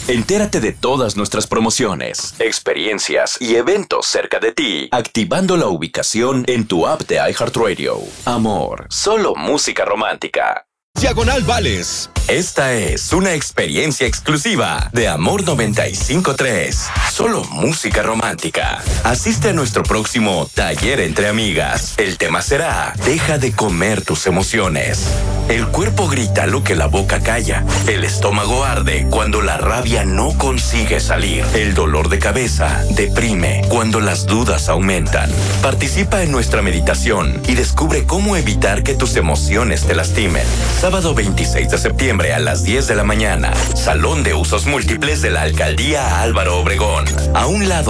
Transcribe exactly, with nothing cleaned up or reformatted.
Entérate de todas nuestras promociones, experiencias y eventos cerca de ti, activando la ubicación en tu app de iHeartRadio. Amor, solo música romántica. Diagonal Vales. Esta es una experiencia exclusiva de Amor noventa y cinco punto tres. Solo música romántica. Asiste a nuestro próximo taller entre amigas. El tema será: deja de comer tus emociones. El cuerpo grita lo que la boca calla. El estómago arde cuando la rabia no consigue salir. El dolor de cabeza deprime cuando las dudas aumentan. Participa en nuestra meditación y descubre cómo evitar que tus emociones te lastimen. Sábado veintiséis de septiembre a las diez de la mañana. Salón de Usos Múltiples de la Alcaldía Álvaro Obregón. A un lado